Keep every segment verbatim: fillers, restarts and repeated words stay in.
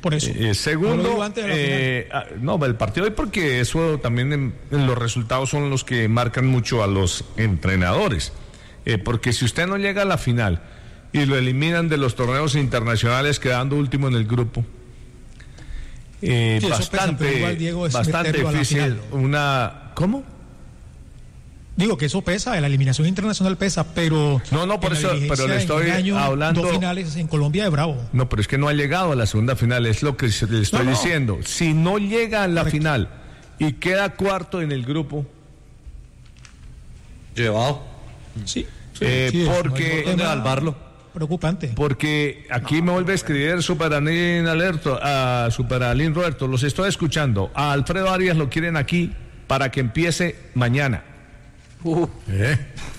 por eso. Eh, segundo, no, eh, no, el partido hoy, porque eso también en, en los resultados son los que marcan mucho a los entrenadores. Eh, porque si usted no llega a la final y lo eliminan de los torneos internacionales quedando último en el grupo, eh, sí, bastante, pesa, igual, Diego, es bastante difícil. Final, ¿no? Una, ¿cómo? Digo que eso pesa, la eliminación internacional pesa, pero no, no, por eso, pero le estoy año, hablando. Dos finales en Colombia de bravo. No, pero es que no ha llegado a la segunda final, es lo que le estoy no, no. diciendo. Si no llega a la Correcto. final y queda cuarto en el grupo, llevado. Sí. sí, eh, sí porque no salvarlo. Preocupante. Porque aquí no. me vuelve a escribir Superalín Alerto, a Superalín Roberto, los estoy escuchando. A Alfredo Arias lo quieren aquí para que empiece mañana. Uh. ¿Eh?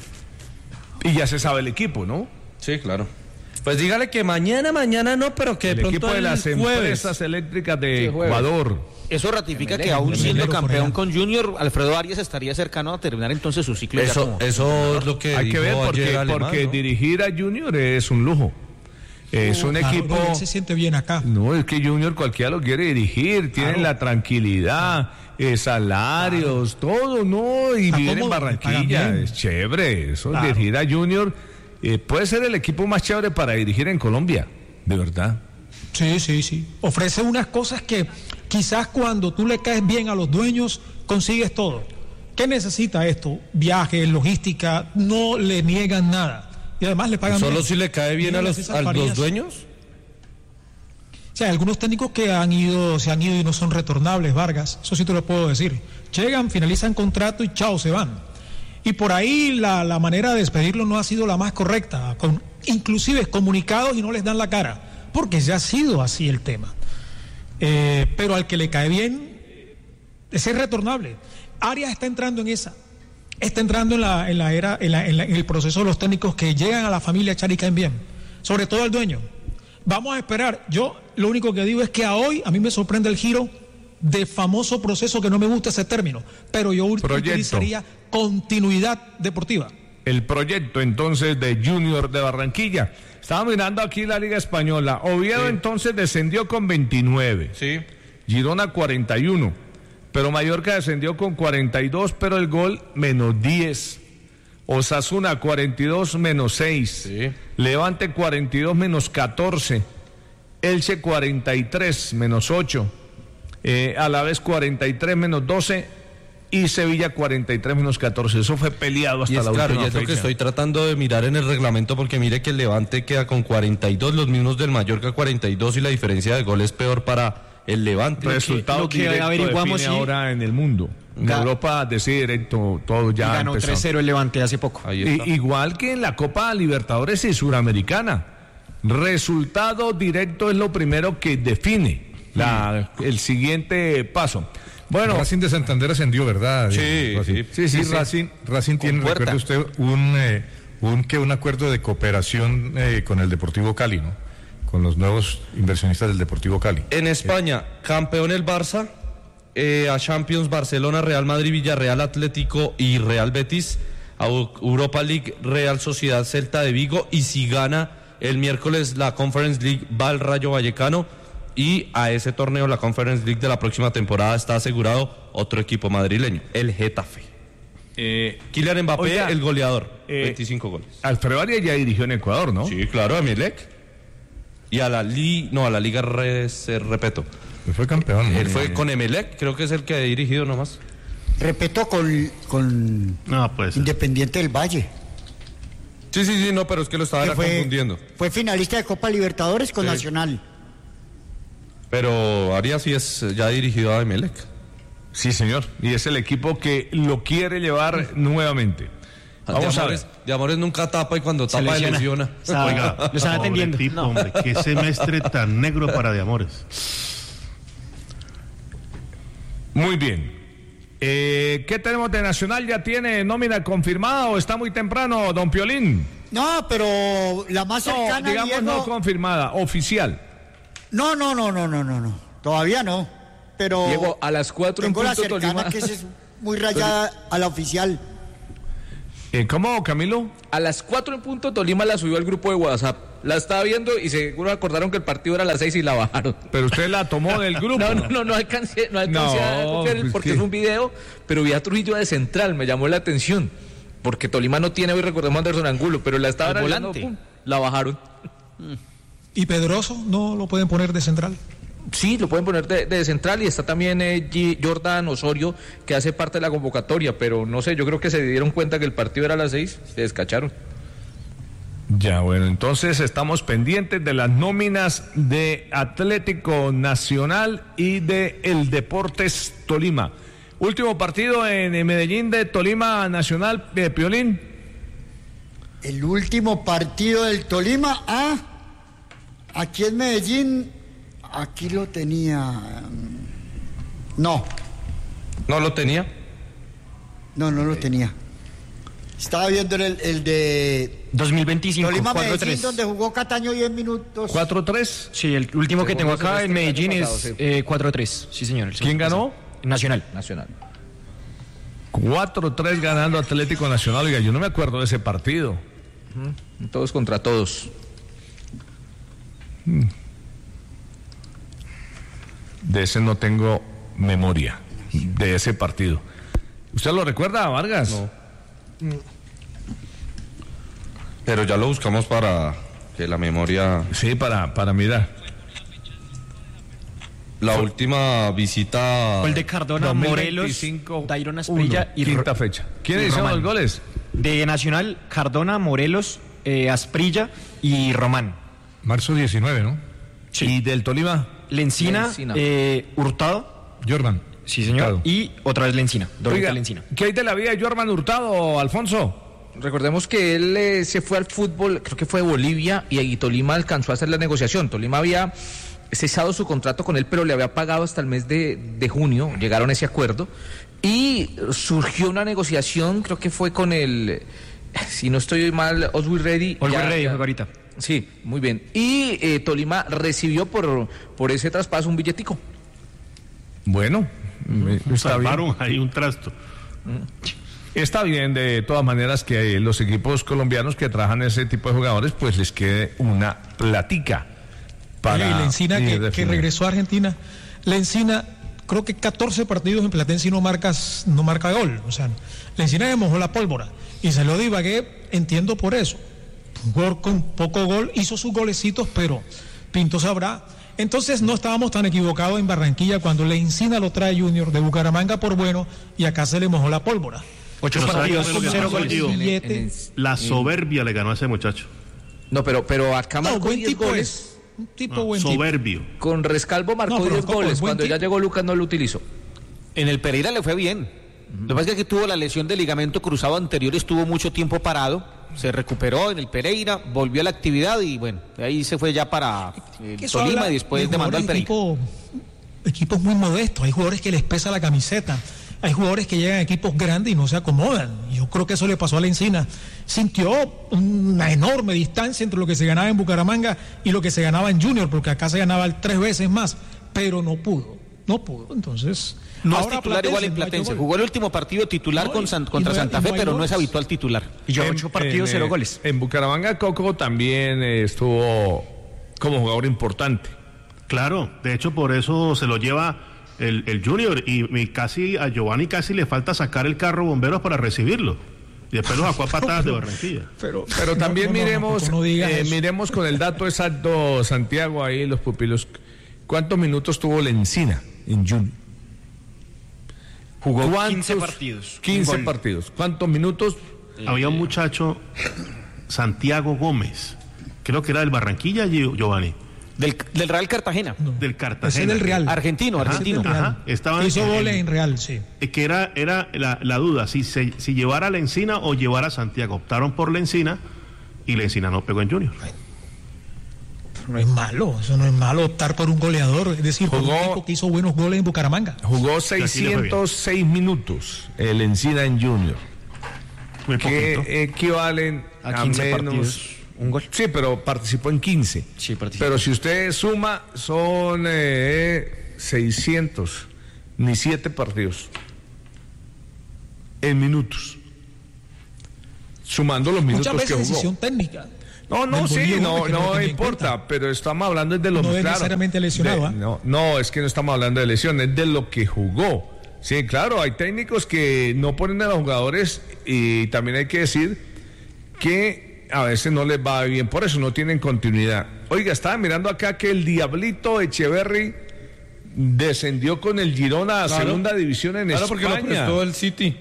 Y ya se sabe el equipo, ¿no? Sí, claro. Pues dígale que mañana, mañana no, pero que el de pronto equipo de las jueves. empresas eléctricas de Ecuador. Eso ratifica que aún siendo campeón con Junior, Alfredo Arias estaría cercano a terminar entonces su ciclo. Eso, ya como... eso es lo que hay que ver porque, Alemán, porque ¿no? dirigir a Junior es un lujo. Es un claro, equipo. No, se siente bien acá. No, es que Junior cualquiera lo quiere dirigir, tienen claro. la tranquilidad, eh, salarios, claro. todo, ¿no? Y viven en Barranquilla, es chévere. Eso, claro. dirigir a Junior eh, puede ser el equipo más chévere para dirigir en Colombia, de verdad. Sí, sí, sí. Ofrece unas cosas que quizás cuando tú le caes bien a los dueños, consigues todo. ¿Qué necesita esto? Viajes, logística, no le niegan nada. Y además le pagan ¿Solo bien. si le cae bien a los, a los dueños? O sea, hay algunos técnicos que han ido, se han ido y no son retornables, Vargas. Eso sí te lo puedo decir. Llegan, finalizan contrato y chao, se van. Y por ahí la, la manera de despedirlos no ha sido la más correcta. Con, inclusive comunicados y no les dan la cara. Porque ya ha sido así el tema. Eh, pero al que le cae bien, ese es retornable. Arias está entrando en esa. Está entrando en la, en la era, en, la, en, la, en el proceso de los técnicos que llegan a la familia a echar y caen bien. Sobre todo al dueño. Vamos a esperar. Yo lo único que digo es que a hoy a mí me sorprende el giro de famoso proceso, que no me gusta ese término, pero yo proyecto. utilizaría continuidad deportiva. El proyecto entonces de Junior de Barranquilla. Estaba mirando aquí la Liga Española. Oviedo sí. entonces descendió con veintinueve. Sí. Girona cuarenta y uno. Pero Mallorca descendió con cuarenta y dos, pero el gol menos diez. Osasuna cuarenta y dos menos seis. Sí. Levante cuarenta y dos menos catorce. Elche cuarenta y tres menos ocho. Eh, Alavés cuarenta y tres menos doce. Y Sevilla cuarenta y tres menos catorce. Eso fue peleado hasta y es la claro, última y es fecha. lo que estoy tratando de mirar en el reglamento, porque mire que el Levante queda con cuarenta y dos, los mismos del Mallorca cuarenta y dos, y la diferencia de gol es peor para el Levante. Resultado lo que, directo lo que averiguamos define sí. ahora en el mundo. En Ga- Europa decide directo, todo ya ganó empezó. tres cero el Levante hace poco. Ahí está. I, igual que en la Copa Libertadores y Suramericana. Resultado directo es lo primero que define la, el siguiente paso. Bueno, Racing de Santander ascendió, ¿verdad? Sí, Racing. sí, sí, sí, y sí. Racing, Racing tiene, puerta. recuerde usted, un, eh, un, que un acuerdo de cooperación eh, con el Deportivo Cali, ¿no? Con los nuevos inversionistas del Deportivo Cali. En España, campeón el Barça, eh, a Champions Barcelona, Real Madrid, Villarreal, Atlético y Real Betis, a Europa League, Real Sociedad, Celta de Vigo, y si gana el miércoles la Conference League, va el Rayo Vallecano. Y a ese torneo, la Conference League de la próxima temporada, está asegurado otro equipo madrileño, el Getafe. Eh, Kylian Mbappé, oiga, el goleador, eh, veinticinco goles. Alfredo Arias ya dirigió en Ecuador, ¿no? Sí, claro, a Emelec. Y a la Li, no, a la Liga Re, se, Repeto. Él fue campeón. Él eh, fue con Emelec, creo que es el que ha dirigido nomás. Repeto con, con no, pues, Independiente del Valle. Sí, sí, sí, no, pero es que lo estaba fue, confundiendo. Fue finalista de Copa Libertadores con sí. Nacional. Pero Arias sí es ya dirigido a Emelec. Sí, señor. Y es el equipo que lo quiere llevar nuevamente. Vamos de a amores, ver. De Amores nunca tapa y cuando Se tapa lesiona. ilusiona. Oiga, lo están atendiendo. Tipo, no. hombre, qué semestre tan negro para De Amores. Muy bien. Eh, ¿Qué tenemos de Nacional? ¿Ya tiene nómina confirmada o está muy temprano, don Piolín? No, pero la más cercana, No, digamos Diego... no confirmada, oficial. No, no, no, no, no, no, no. Todavía no. Pero Diego, a las cuatro en tengo la punto cercana Tolima. que esa es muy rayada a la oficial. Eh, ¿Cómo, Camilo? A las cuatro en punto Tolima la subió al grupo de WhatsApp. la estaba viendo y seguro acordaron que el partido era a las seis y la bajaron. Pero usted la tomó del grupo. No, no, no, no alcancé, no alcancé No, a copiar pues porque ¿qué? es un video, pero vi a Trujillo de central, me llamó la atención. Porque Tolima no tiene hoy, recordemos, a Anderson Angulo, pero la estaba El analizando, volante. pum, la bajaron. ¿Y Pedroso no lo pueden poner de central? Sí, lo pueden poner de, de central y está también eh, G- Jordan Osorio, que hace parte de la convocatoria, pero no sé, yo creo que se dieron cuenta que el partido era a las seis, se descacharon. Ya, bueno, entonces estamos pendientes de las nóminas de Atlético Nacional y de el Deportes Tolima. Último partido en, en Medellín de Tolima Nacional, eh, Piolín. El último partido del Tolima, ah, aquí en Medellín, aquí lo tenía. No, ¿No lo tenía? no, no lo tenía. Estaba viendo el, el de dos mil veinticinco, Tolima cuatro Medellín, tres. donde jugó Cataño diez minutos. cuatro tres. Sí, el último que tengo Segundo acá en semestre del Medellín año es pasado, sí. eh, cuatro tres. Sí, señor. el ¿Quién ganó? Nacional. Nacional. cuatro tres ganando Atlético Nacional. Oiga, yo no me acuerdo de ese partido. Todos contra todos. De ese no tengo memoria, de ese partido. ¿Usted lo recuerda, Vargas? No. Pero ya lo buscamos para que la memoria... Sí, para, para mirar. La última visita... Gol de Cardona, dos mil Morelos, veinticinco, Dairon Asprilla uno, y quinta Ro- fecha. ¿Quiénes y hicieron Román. los goles? De Nacional, Cardona, Morelos, eh, Asprilla y Román. Marzo diecinueve, ¿no? ¿Y del Tolima? Lencina, Lencina. eh, Hurtado, Jordan. sí señor, Hurtado. y otra vez Lencina, doblete Oiga, Lencina. ¿qué hay de la vida de Jorman Hurtado, Alfonso? Recordemos que él eh, se fue al fútbol, creo que fue de Bolivia, y ahí Tolima alcanzó a hacer la negociación. Tolima había cesado su contrato con él, pero le había pagado hasta el mes de, de junio, llegaron a ese acuerdo, y surgió una negociación, creo que fue con el, si no estoy mal, Oswald Ready. Always ya- Ready, ya- juega ahorita. Sí, muy bien. Y eh, Tolima recibió por, por ese traspaso un billetico. Bueno, eh, está bien. Salvaron ahí un trasto. Está bien, de todas maneras, que los equipos colombianos que trabajan ese tipo de jugadores, pues les quede una platica para Oye, y Lencina ir que, que definiendo. regresó a Argentina. Lencina, creo que catorce partidos en Platense y no, marcas, no marca gol. O sea, Lencina le mojó la pólvora. Y se lo divagué, entiendo por eso. Un jugador con poco gol, hizo sus golecitos, pero Pinto sabrá. Entonces no estábamos tan equivocados en Barranquilla cuando Lencina lo trae Junior de Bucaramanga por bueno y acá se le mojó la pólvora. Ocho Pero ¿sabe partidos, qué fue lo que cero pasó, goles. Gio? Billete. En- en- La soberbia le ganó a ese muchacho. No, pero, pero acá No, marcó buen diez tipo goles. es. Un tipo No, buen tipo. soberbio. Con Rescalvo marcó No, pero diez Coco, goles. buen Cuando tipo. ya llegó Lucas no lo utilizó. En el Pereira le fue bien. Lo que pasa es que tuvo la lesión del ligamento cruzado anterior, estuvo mucho tiempo parado, se recuperó en el Pereira, volvió a la actividad y bueno, de ahí se fue ya para eh, Que eso Tolima habla y después de demandó al jugadores Pereira. equipo- equipos muy modestos, hay jugadores que les pesa la camiseta, hay jugadores que llegan a equipos grandes y no se acomodan. Yo creo que eso le pasó a la Encina. Sintió una enorme distancia entre lo que se ganaba en Bucaramanga y lo que se ganaba en Junior, porque acá se ganaba tres veces más, pero no pudo, no pudo. Entonces, No es ahora titular Platense igual en no ha hecho Platense. gol. Jugó el último partido titular No, con y- San- y contra no hay- Santa y no Fe, hay pero no es goles. habitual titular. Y lleva En- ocho partidos, en, cero eh, goles. En Bucaramanga, Coco también eh, estuvo como jugador importante. Claro, de hecho por eso se lo lleva el, el Junior y, y casi a Giovanni casi le falta sacar el carro bomberos para recibirlo. Y después lo sacó a patadas de Barranquilla. Pero, pero también no, no, no, miremos, Coco, no digas eh, eso. miremos con el dato exacto, Santiago, ahí los pupilos. ¿Cuántos minutos tuvo Lencina en Junior? Jugó ¿Cuántos? quince partidos. quince Un gol. partidos. ¿Cuántos minutos? Había un muchacho, Santiago Gómez, creo que era del Barranquilla, Gio- Giovanni, Del, del Real Cartagena. del Cartagena. Ese es del Real. Argentino, Ajá, argentino. Ese es del Real. Ajá, estaban Hizo en- goles en Real, sí. Eh, que era, era la, la duda, si, se, si llevara a la Encina o llevara a Santiago. Optaron por la Encina y la Encina no pegó en Junior. No es malo, eso no es malo optar por un goleador, es decir, por Jugó- un tipo que hizo buenos goles en Bucaramanga. Jugó fue bien. seiscientos seis minutos el Encina en Junior. Muy poquito. Que equivalen A a, quince menos... partidos, un gol. Sí, pero participó en quince. Sí, participó. Pero si usted suma, son eh, seiscientos, ni siete partidos. En minutos. Sumando los minutos Muchas que veces jugó. decisión técnica. No, no, del sí, Bolívar, no, que lo no tenía en importa, cuenta. pero estamos hablando de lo No es claro, necesariamente lesionado, de- ¿ah? no, no, es que no estamos hablando de lesión, es de lo que jugó. Sí, claro, hay técnicos que no ponen a los jugadores y también hay que decir que a veces no les va bien, por eso no tienen continuidad. Oiga, estaba mirando acá que el Diablito Echeverry descendió con el Girona a Claro. segunda división en Claro, porque lo España. prestó el City.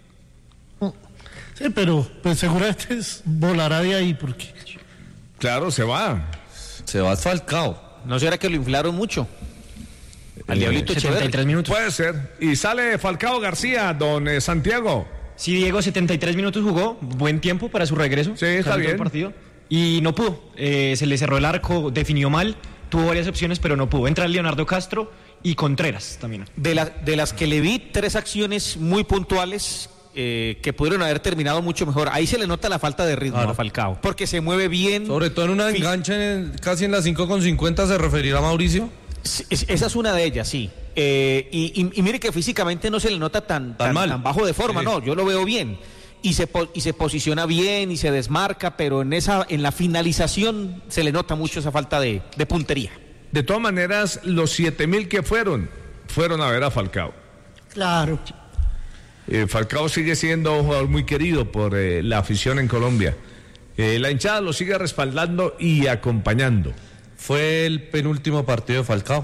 Sí, pero pues seguramente es- volará de ahí porque Claro, se va. Se va Falcao. ¿No será que lo inflaron mucho? Al Eh, Diablito setenta y Echeverri. tres minutos. Puede ser. Y sale Falcao García, don eh, Santiago. Sí, Diego, setenta y tres minutos jugó, buen tiempo para su regreso. Sí, está casi todo el bien. partido. Y no pudo, eh, se le cerró el arco, definió mal, tuvo varias opciones, pero no pudo. Entra Leonardo Castro y Contreras también. De, la- de las que le vi, tres acciones muy puntuales eh, que pudieron haber terminado mucho mejor. Ahí se le nota la falta de ritmo Claro. a Falcao, porque se mueve bien. Sobre todo en una Fi- engancha en el- casi en las cinco con cincuenta se referirá Mauricio. Sí, es- Esa es una de ellas, sí. Eh, y, y- y mire que físicamente no se le nota tan, Tan tan, mal. tan bajo de forma, Sí. no, yo lo veo bien. Y se, po- y se posiciona bien y se desmarca, pero en, esa, en la finalización se le nota mucho esa falta de, de puntería. De todas maneras, los siete mil que fueron, fueron a ver a Falcao. claro. Eh, Falcao sigue siendo un jugador muy querido por eh, la afición en Colombia. Eh, la hinchada lo sigue respaldando y acompañando. Fue el penúltimo partido de Falcao.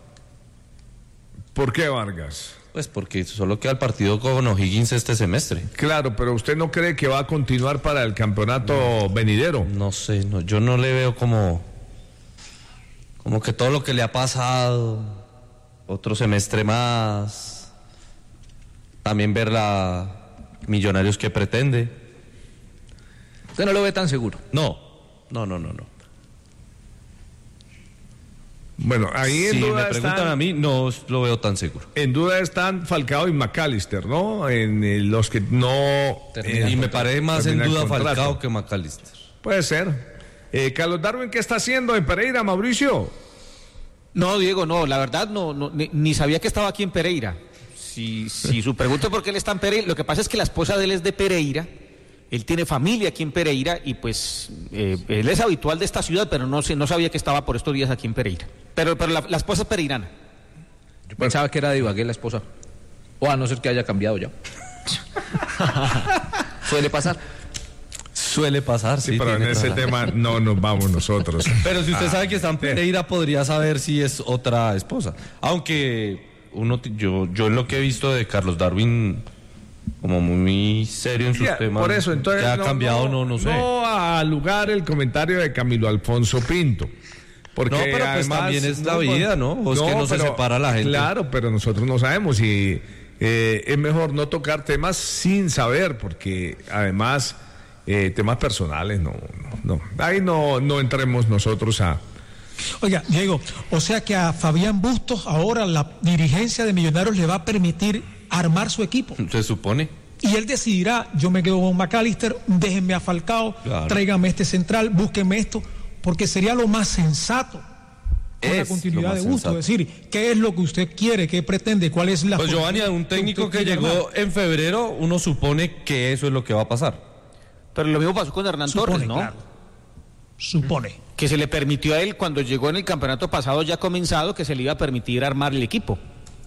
¿Por qué, Vargas? Pues porque solo queda el partido con O'Higgins este semestre. Claro, pero ¿usted no cree que va a continuar para el campeonato venidero? No sé, no, yo no le veo como, como que todo lo que le ha pasado, otro semestre más, también ver la Millonarios que pretende. Usted no lo ve tan seguro. No, no, no, no, no. Bueno, ahí en Si duda me preguntan están, a mí, no lo veo tan seguro. en duda están Falcao y McAllister, ¿no? En eh, los que no eh, y me parece más en terminan duda contrato. Falcao que McAllister. Puede ser. Eh, Carlos Darwin, ¿qué está haciendo en Pereira, Mauricio? No, Diego, no, la verdad no, no ni, ni sabía que estaba aquí en Pereira. Si, si su pregunta es por qué él está en Pereira, lo que pasa es que la esposa de él es de Pereira, él tiene familia aquí en Pereira y pues eh, él es habitual de esta ciudad, pero no sé, no sabía que estaba por estos días aquí en Pereira. Pero, pero la, la esposa es pereirana. Yo pensaba que era de Ibagué la esposa. O a no ser que haya cambiado ya. Suele pasar. Suele pasar, sí. Sí, pero en tiene ese toda la- tema no nos vamos nosotros. Pero si usted Ah, sabe que está en Pereira, podría saber si es otra esposa. Aunque uno, t- yo, yo en lo que he visto de Carlos Darwin, como muy serio en sus Ya, temas. por eso, entonces. ¿qué ha cambiado? No, no sé. No a lugar el comentario de Camilo Alfonso Pinto. Porque No, pero pues además, también es la vida, ¿no? O es que no se separa la gente. Claro, pero nosotros no sabemos y eh, es mejor no tocar temas sin saber, porque además eh, temas personales, no, no, no. Ahí no, no entremos nosotros a. Oiga, Diego, o sea que a Fabián Bustos ahora la dirigencia de Millonarios le va a permitir armar su equipo. Se supone. Y él decidirá, yo me quedo con McAllister, déjenme a Falcao, Claro. tráiganme este central, búsquenme esto, porque sería lo más sensato con la Es continuidad lo de más Bustos. sensato. Es decir, ¿qué es lo que usted quiere? ¿Qué pretende? ¿Cuál es la Pues forma Giovanni, a un técnico usted que quiere llegó armar? en febrero, uno supone que eso es lo que va a pasar. Pero lo mismo pasó con Hernán Supone, Torres, ¿no? claro. Supone. Que se le permitió a él, cuando llegó en el campeonato pasado ya comenzado, que se le iba a permitir armar el equipo.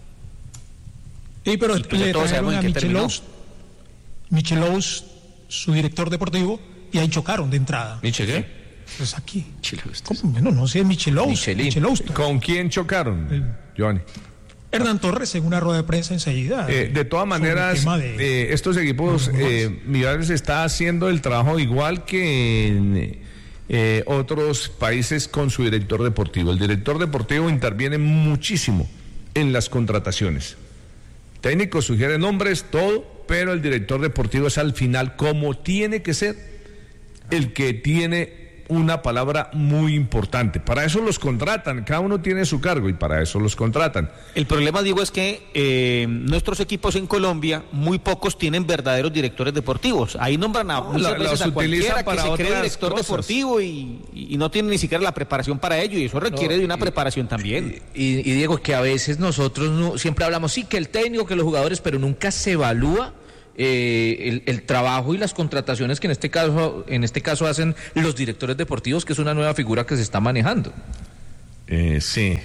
Sí, pero Y pues ya le todos trajeron sabemos a en qué terminó. Michelos, Michelos, su director deportivo, y ahí chocaron de entrada. ¿Nietzsche qué? Pues aquí. ¿Cómo? No, no sé, Michelos. Michelin. Michelos. ¿Con quién chocaron, Giovanni? Hernán Torres en una rueda de prensa enseguida. Eh, de todas sobre el maneras, tema de- eh, estos equipos, eh, Millonarios está haciendo el trabajo igual que en eh, otros países con su director deportivo. El director deportivo interviene muchísimo en las contrataciones. Técnico sugiere nombres, todo, pero el director deportivo es al final, como tiene que ser, el que tiene una palabra muy importante. Para eso los contratan, cada uno tiene su cargo y para eso los contratan. El problema, Diego, es que eh, nuestros equipos en Colombia, muy pocos tienen verdaderos directores deportivos. Ahí nombran a muchas la- veces los a cualquiera utilizan que para se cree otras director cosas. deportivo y, y no tienen ni siquiera la preparación para ello, y eso requiere de una preparación también. Y, y Diego, que a veces nosotros no, siempre hablamos, sí, que el técnico, que los jugadores, pero nunca se evalúa eh, el, el trabajo y las contrataciones que en este caso, en este caso hacen los directores deportivos, que es una nueva figura que se está manejando. Eh, sí.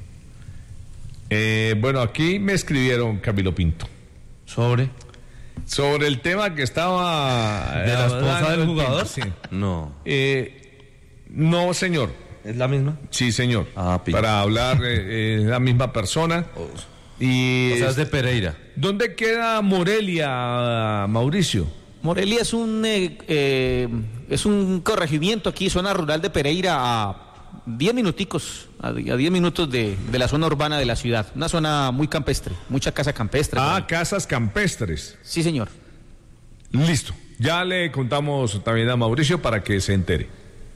Eh, bueno, aquí me escribieron, Camilo Pinto. ¿Sobre? Sobre el tema que estaba... ¿De la esposa del jugador? Sí. No. Eh, no, señor. ¿Es la misma? Sí, señor. Ah, pinto. Para hablar, eh, eh, la misma persona. Oh. Y O sea, es de Pereira. ¿Dónde queda Morelia, Mauricio? Morelia es un eh, eh, es un corregimiento aquí, zona rural de Pereira, a diez minuticos, a diez minutos de, de la zona urbana de la ciudad. Una zona muy campestre, mucha casa campestre. Ah, casas campestres. Sí, señor. Listo. Ya le contamos también a Mauricio para que se entere.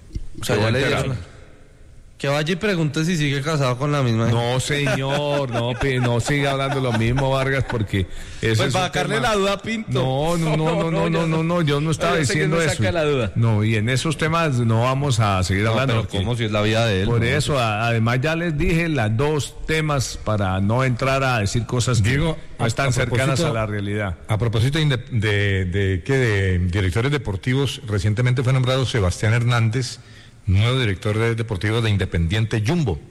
O sea, ya le dieron... Que vaya y pregunte si sigue casado con la misma. No, señor, no, no siga hablando lo mismo, Vargas, porque eso pues es para un sacarle tema... la duda a Pinto. No, no, no, no, no, no, no, no, yo no estaba Yo sé que diciendo no eso. saca la duda. No, y en esos temas no vamos a seguir No, hablando. pero porque- ¿cómo si es la vida de él? Por No, eso, a- además ya les dije las dos temas para no entrar a decir cosas que Diego, no están a cercanas propósito- a la realidad. A propósito de, inde- de, de, ¿qué? de directores deportivos, recientemente fue nombrado Sebastián Hernández, nuevo director de deportivo de Independiente Jumbo.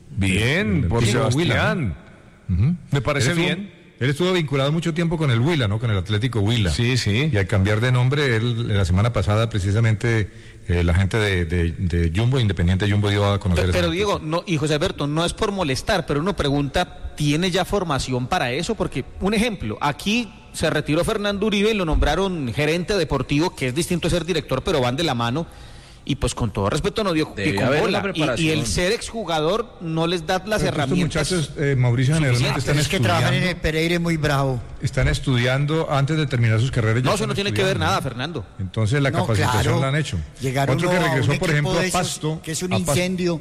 Bien, El- por el- Sebastián. Ujú. Me parece Él estuvo- bien. Él estuvo vinculado mucho tiempo con el Huila, ¿no? Con el Atlético Huila. Sí, sí. Y al cambiar de nombre, él, la semana pasada, precisamente, eh, la gente de, de, de Jumbo, Independiente Jumbo, dio a conocer Pero, esa pero noticia. Diego, no, y José Alberto, no es por molestar, pero uno pregunta, ¿tiene ya formación para eso? Porque, un ejemplo, aquí se retiró Fernando Uribe y lo nombraron gerente deportivo, que es distinto a ser director, pero van de la mano. Y pues con todo respeto no dio Debe pie con haber bola. una Y- preparación. Y, el ser exjugador no les da las Pero estos herramientas. muchachos, eh, Mauricio generalmente están Es que trabajan en el estudiando, Pereira es muy bravo. están estudiando antes de terminar sus carreras. ya No, eso están no tiene que ver estudiando. nada, Fernando. Entonces la No, capacitación claro. la han hecho. Llegaron Otro que a un regresó, por equipo ejemplo, de a esos Pasto. que es un a Pasto- incendio.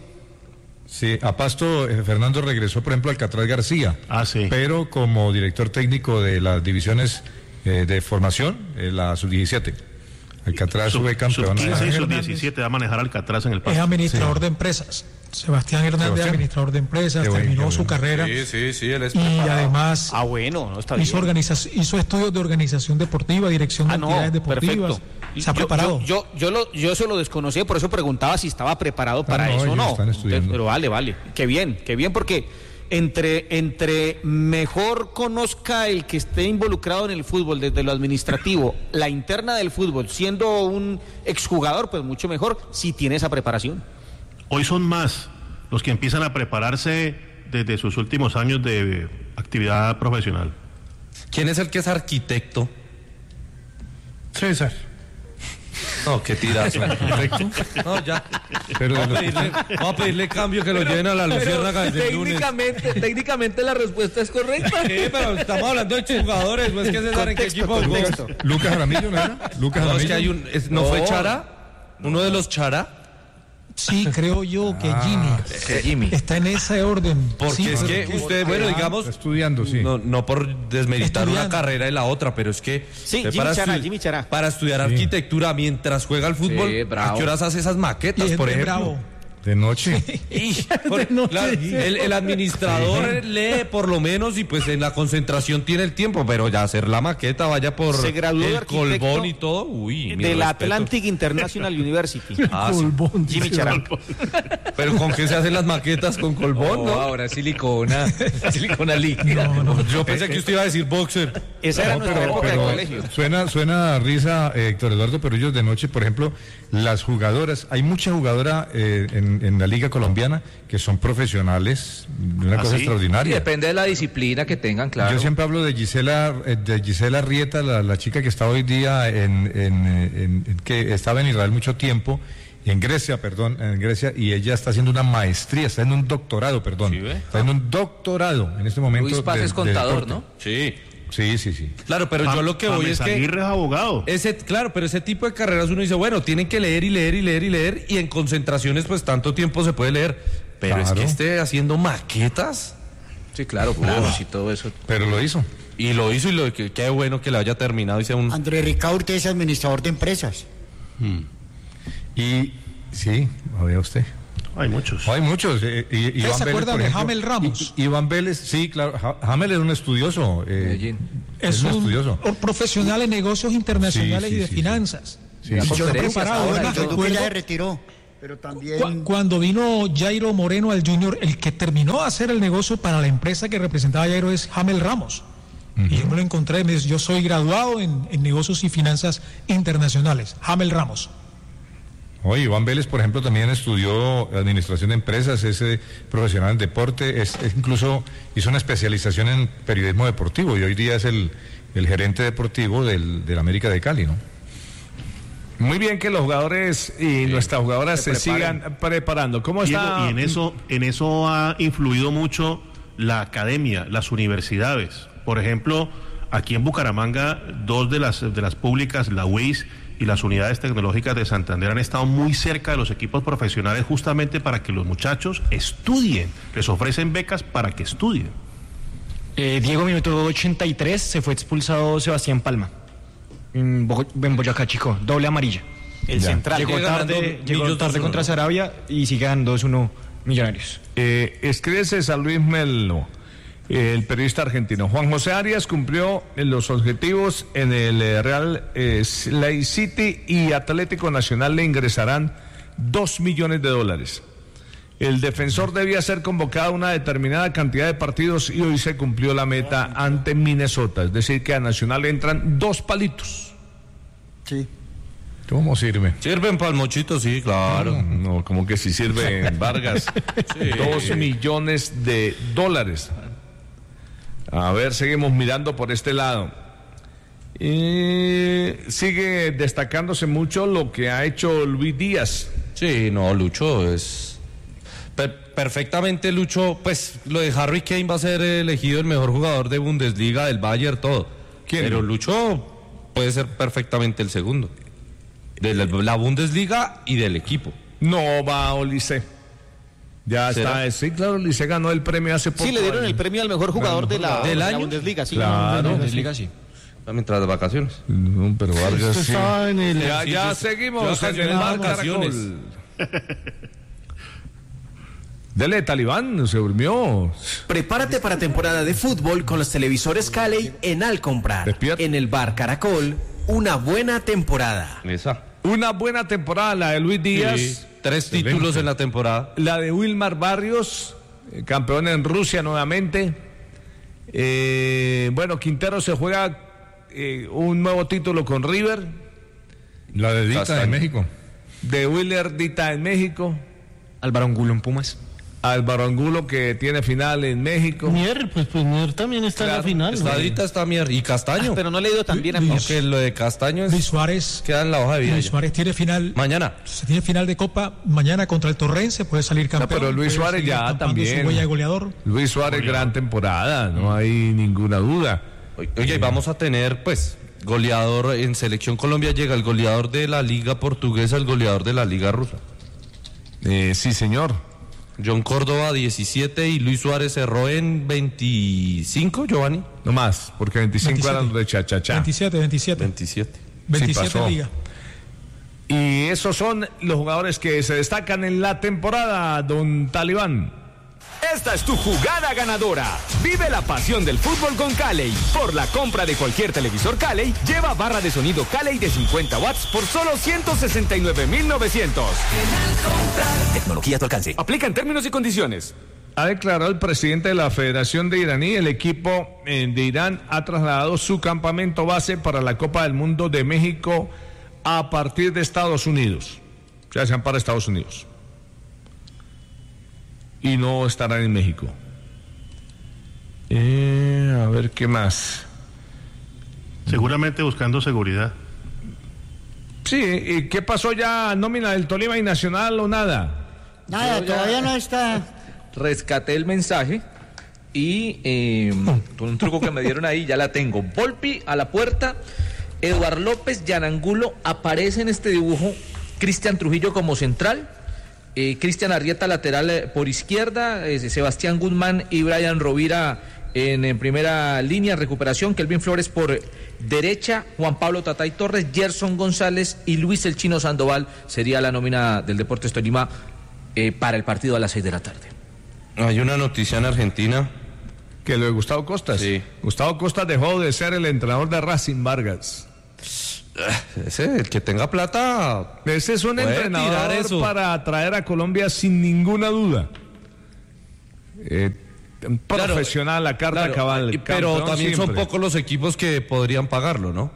Sí, a Pasto, eh, Fernando regresó, por ejemplo, al Alcatraz García. Ah, sí. Pero como director técnico de las divisiones eh, de formación, eh, la sub diecisiete. Alcatraz Sub sube campeón. quince y sub Hernández. diecisiete va a manejar Alcatraz en el Es paso. administrador de empresas. Sebastián Hernández, Sebastián. administrador de empresas, Qué bueno, terminó qué su bueno. carrera sí, sí, él es y preparado. además Ah, bueno, no está hizo, bien. organiza- hizo estudios de organización deportiva, dirección de Ah, no, actividades deportivas. perfecto. Se ha Yo- preparado. Yo, yo, yo, lo, yo eso lo desconocía, por eso preguntaba si estaba preparado para no, eso o ellos no. están estudiando. Entonces, pero vale, vale. Qué bien, qué bien, porque entre, entre mejor conozca el que esté involucrado en el fútbol, desde lo administrativo, la interna del fútbol, siendo un exjugador, pues mucho mejor si tiene esa preparación. Hoy son más los que empiezan a prepararse desde sus últimos años de actividad profesional. ¿Quién es el que es arquitecto? César. No, qué tirazo. No, ya. Pero Vamos a pedirle, vamos a pedirle cambio que lo lleven a la Luciérnaga desde el lunes. técnicamente, técnicamente la respuesta es correcta. Sí, pero estamos hablando de jugadores, ¿no es que César en qué equipo jugó? Lucas Jaramillo, ¿no era? Lucas No, es Jaramillo. que hay un, es- ¿no fue Chara? ¿Uno de los Chara? Sí, creo yo que Jimmy, Que Jimmy. está en ese orden. Porque Sí, es pero que usted, bueno, digamos, Está estudiando, sí. no, no por desmeritar una Estudiando. carrera y la otra, pero es que Sí, usted Jimmy Chara, estu- Jimmy Chara. para estudiar arquitectura mientras juega al fútbol, Sí, bravo. ¿a qué horas hace esas y maquetas, es por de ejemplo? bravo. De noche. Y, por- noche. claro, el, el administrador lee por lo menos y pues en la concentración tiene el tiempo, pero ya hacer la maqueta, vaya por Se graduó de el arquitecto colbón y todo, uy, mi De la respeto. Atlantic International University. Ah, sí. Colbón, Jimmy dice. Chara. Pero ¿con qué se hacen las maquetas? ¿Con colbón, No, no? ahora silicona, silicona líquida. No, no. Yo pensé que usted iba a decir boxer. Esa era No, nuestra pero, época pero de colegio. suena, suena a risa, eh, Héctor Eduardo, pero ellos de noche, por ejemplo, las jugadoras, hay mucha jugadora eh, en, en la Liga Colombiana que son profesionales, de una ¿Ah, cosa sí? Y extraordinaria. depende de la disciplina que tengan, claro. Yo siempre hablo de Gisela, eh, de Gisela Rieta, la, la chica que está hoy día en, en, eh, en- en- que estaba en Israel mucho tiempo, en Grecia, perdón, en Grecia, y ella está haciendo una maestría, está en un doctorado, perdón, ¿Sí, ve? está en un doctorado en este momento. Luis Paz de- es de contador, deporte. ¿no? Sí. Sí, sí, sí. Claro, pero yo lo que voy es James que Aguirre es abogado. ese, claro, pero ese tipo de carreras uno dice, bueno, tienen que leer y leer y leer y leer y en concentraciones pues tanto tiempo se puede leer, pero es Claro. que esté haciendo maquetas Sí, claro, planos y todo eso. Pero lo hizo. y lo hizo y lo que qué bueno que le haya terminado y sea un André Ricaurte es administrador de empresas. Y sí, lo vea usted. Hay muchos. Hay muchos. eh, y- ¿Ustedes Iván se Vélez, acuerdan por de ejemplo. Jamel Ramos? I- Iván Vélez, sí, claro. Ja- Jamel es un estudioso. eh, Medellín. Es, es un, un estudioso. un profesional en negocios internacionales Sí, sí, y de sí, finanzas. Sí, Y sí. yo preparado, Ahora, además, yo creo que recuerdo ya se retiró, pero también... cu- cuando vino Jairo Moreno al Junior, el que terminó de hacer el negocio para la empresa que representaba a Jairo es Hamel Ramos. Uh-huh. Y yo me lo encontré, me dice, yo soy graduado en, en negocios y finanzas internacionales. Hamel Ramos. Oye, Iván Vélez, por ejemplo, también estudió administración de empresas, es eh, profesional en deporte, es, es incluso hizo una especialización en periodismo deportivo y hoy día es el, el gerente deportivo del, del América de Cali, ¿no? Muy bien que los jugadores y sí, nuestras jugadoras se, se sigan preparando. ¿Cómo Diego, está? Y en eso, en eso ha influido mucho la academia, las universidades. Por ejemplo, aquí en Bucaramanga, dos de las, de las públicas, la U I S y las unidades tecnológicas de Santander, han estado muy cerca de los equipos profesionales justamente para que los muchachos estudien. Les ofrecen becas para que estudien. Eh, Diego, minuto ochenta y tres, se fue expulsado Sebastián Palma. En, Bo- en Boyacá Chico, doble amarilla. El Ya. central. Llegó tarde, llegó tarde contra Sarabia y sigue ganando dos uno Millonarios. Eh, escribe César Luis Melo, el periodista argentino. Juan José Arias cumplió los objetivos en el eh, Real eh, Lake City y Atlético Nacional le ingresarán dos millones de dólares. El defensor debía ser convocado a una determinada cantidad de partidos y hoy se cumplió la meta ante Minnesota. Es decir, que a Nacional entran dos palitos. Sí. ¿Cómo sirve? Sirven para el mochito, sí, claro. No, no, como que si sirve Vargas. Sí. Dos millones de dólares. A ver, seguimos mirando por este lado. Y sigue destacándose mucho lo que ha hecho Luis Díaz. Sí, no, Lucho es... Per- perfectamente Lucho, pues lo de Harry Kane va a ser elegido el mejor jugador de Bundesliga, del Bayern, todo. ¿Quién? Pero Lucho puede ser perfectamente el segundo. De la, la Bundesliga y del equipo. No va Olise. Ya ¿Será? está, sí, claro, Olise ganó el premio hace poco. Sí, le dieron el premio al mejor jugador de la, ¿Del de la año? Bundesliga, sí. Claro. Bundesliga, sí. Mientras de vacaciones. No, pero Vargas Esto sí. estaba en el... Ya, Sí, ya sí, sí. seguimos Yo en el vacaciones, Bar vacaciones. Caracol. Dele, Talibán, se durmió. Prepárate para temporada de fútbol con los televisores Cali en Alcomprar. Despierta. En el Bar Caracol, una buena temporada. Esa. Una buena temporada, la de Luis Díaz. Sí, tres títulos en la temporada. La de Wilmar Barrios, eh, campeón en Rusia nuevamente. Eh, bueno, Quintero se juega eh, un nuevo título con River. La de Dita Castaño. de México. De Willer Dita en México. Álvaro Angulo en Pumas. Álvaro Angulo, que tiene final en México. Mier, pues, pues Mier también está en la final. ¿no? Estadita está Mier y Castaño. Pero no le ha ido tan bien a mí. Aunque lo de Castaño Luis es, Suárez, queda en la hoja de vida. Luis ya. Suárez tiene final. Mañana. Se tiene final de Copa mañana contra el Torrense, puede salir campeón. pero Luis puede Suárez seguir ya estampando también. Su huella de goleador. Luis Suárez, gran temporada, no hay ninguna duda. Oye, y vamos a tener, pues, goleador en Selección Colombia. Llega el goleador de la Liga Portuguesa, el goleador de la Liga Rusa. Eh, sí, señor. John Córdoba, diecisiete, y Luis Suárez cerró en veinticinco, Giovanni. No más, porque veinticinco veintisiete. eran los de Chachachá. veintisiete, veintisiete. veintisiete. veintisiete pasó. Liga. Y esos son los jugadores que se destacan en la temporada, don Talibán. Esta es tu jugada ganadora. Vive la pasión del fútbol con Cali. Por la compra de cualquier televisor Cali, lleva barra de sonido Cali de cincuenta watts por solo ciento sesenta y nueve mil novecientos. Tecnología a tu alcance. Aplica en términos y condiciones. Ha declarado el presidente de la Federación de Iraní, el equipo eh, de Irán ha trasladado su campamento base para la Copa del Mundo de México a partir de Estados Unidos. O sea, se van para Estados Unidos. Y no estarán en México. Eh, a ver qué más. Seguramente buscando seguridad. Sí, ¿y qué pasó ya? ¿Nómina del Tolima y Nacional o nada? Nada, Yo ya- todavía no está. Rescaté el mensaje y eh, con un truco que me dieron ahí ya la tengo. Volpi a la puerta, Eduard López, Yanangulo, aparece en este dibujo Cristian Trujillo como central, eh, Cristian Arrieta lateral eh, por izquierda, eh, Sebastián Guzmán y Brian Rovira en, en primera línea, recuperación, Kelvin Flores por derecha, Juan Pablo Tatay Torres, Gerson González y Luis El Chino Sandoval sería la nómina del Deportes Tolima eh, para el partido a las seis de la tarde. Hay una noticia en Argentina Que lo de Gustavo Costas. Sí. Gustavo Costas dejó de ser el entrenador de Racing Vargas. Ese, el que tenga plata. Ese es un puede entrenador tirar eso. para traer a Colombia sin ninguna duda. Eh, profesional, la carta Claro, cabal. y- pero campeón también son siempre. pocos los equipos que podrían pagarlo, ¿no?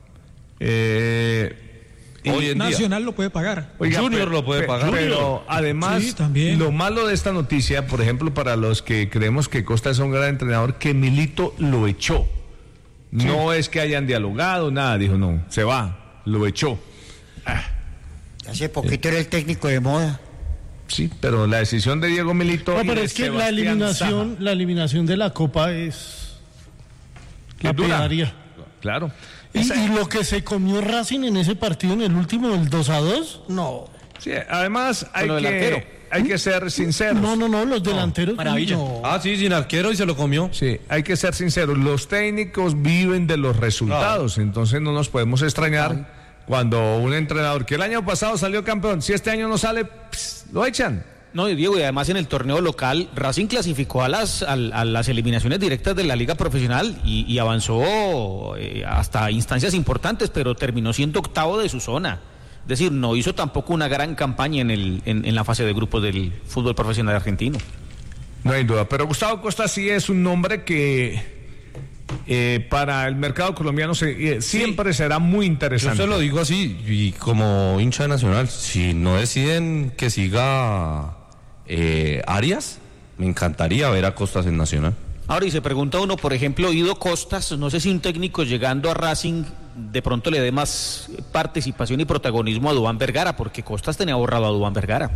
Eh, Hoy en día. Nacional lo puede pagar. Oiga, Junior pe- lo puede pe- pagar. Pero además, Sí, también. lo malo de esta noticia, por ejemplo, para los que creemos que Costa es un gran entrenador, que Milito lo echó. No es que hayan dialogado, nada, dijo, no, se va, lo echó. Hace poquito era el técnico de moda. Sí, pero la decisión de Diego Milito. No, y pero de es que la Sebastián eliminación, Saja la eliminación de la Copa es la es dura. pegaría. Claro. Y, y lo que se comió Racing en ese partido, en el último, el dos a dos, no. Sí, además hay Con lo del arquero. que, hay que ser sinceros. No, no, no, los delanteros. maravilla. no. Ah, sí, sin arquero y se lo comió. Sí, hay que ser sinceros. Los técnicos viven de los resultados, entonces no nos podemos extrañar cuando un entrenador que el año pasado salió campeón, si este año no sale, pss, lo echan. No, y Diego, y además en el torneo local, Racing clasificó a las, a, a las eliminaciones directas de la liga profesional y, y avanzó eh, hasta instancias importantes, pero terminó siendo octavo de su zona. Es decir, no hizo tampoco una gran campaña en, el, en, en la fase de grupos del fútbol profesional argentino. No hay duda, pero Gustavo Costa sí es un nombre que eh, para el mercado colombiano se, eh, siempre será muy Yo interesante. se lo digo así, y como hincha de Nacional, si no deciden que siga eh, Arias, me encantaría ver a Costas en Nacional. Ahora, y se pregunta uno, por ejemplo, Ido Costas, no sé si un técnico llegando a Racing de pronto le dé más participación y protagonismo a Duván Vergara, porque Costas tenía borrado a Duván Vergara.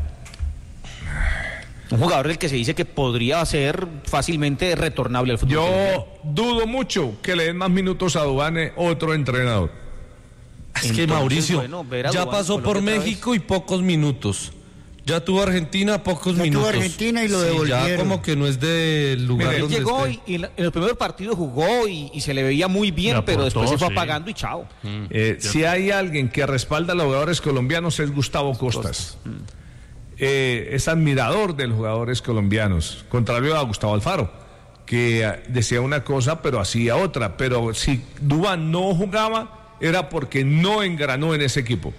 Un jugador del que se dice que podría ser fácilmente retornable al fútbol colombiano. Yo dudo mucho que le den más minutos a Duvane otro entrenador. Es que Entonces, Mauricio bueno, ver a ya Duván pasó en por Colombia otra México y pocos minutos. Ya tuvo Argentina, pocos Ya tuvo minutos. Argentina y lo Sí, devolvieron. Ya como que no es del lugar Mire, Él donde llegó esté. y, y en la- en el primer partido jugó y, y se le veía muy bien, Le pero aportó, después se fue sí. apagando y chao. Eh, si hay alguien que respalda a los jugadores colombianos es Gustavo Costas. Eh, es admirador de los jugadores colombianos, contrario a Gustavo Alfaro, que eh, decía una cosa pero hacía otra. Pero si Duván no jugaba era porque no engranó en ese equipo.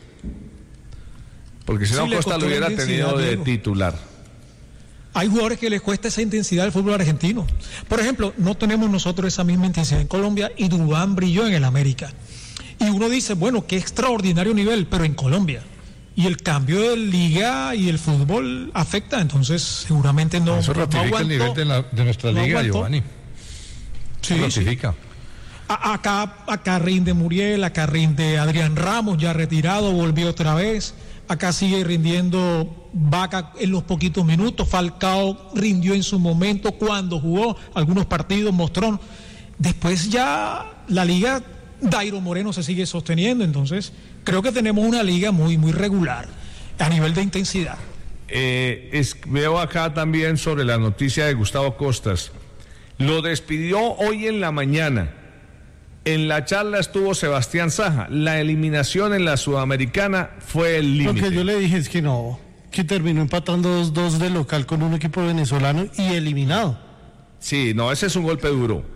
Porque si Sí, no, le Costa costó lo hubiera la tenido intensidad, de Diego. titular. Hay jugadores que les cuesta esa intensidad al fútbol argentino. Por ejemplo, no tenemos nosotros esa misma intensidad en Colombia y Duván brilló en el América. Y uno dice, bueno, qué extraordinario nivel, pero en Colombia. Y el cambio de liga y el fútbol afecta, entonces seguramente no. Eso no ratifica el aguantó. nivel de, la- de nuestra No liga, aguantó. Giovanni. Sí, Eso sí. ratifica. A- Acá, acá rinde Muriel, acá rinde Adrián Ramos, ya retirado, volvió otra vez. Acá sigue rindiendo Vaca en los poquitos minutos. Falcao rindió en su momento cuando jugó algunos partidos, Mostrón. Después ya la liga, Dairo Moreno se sigue sosteniendo. Entonces, creo que tenemos una liga muy, muy regular a nivel de intensidad. Eh, es- veo acá también sobre la noticia de Gustavo Costas. Lo despidió hoy en la mañana. En la charla estuvo Sebastián Saja. La eliminación en la Sudamericana fue el Lo que límite. yo le dije es que no, que terminó empatando dos dos de local con un equipo venezolano y eliminado. Sí, no, ese es un golpe duro.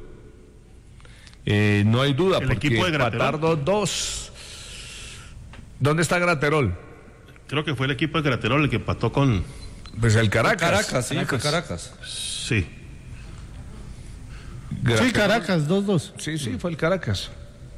Eh, no hay duda, El porque equipo de Graterol. empatar dos dos. ¿Dónde está Graterol? Creo que fue el equipo de Graterol el que empató con... Pues el Caracas. Caracas, sí, fue Caracas. Sí. Graterol. Sí, Caracas, dos dos. Sí, sí, fue el Caracas.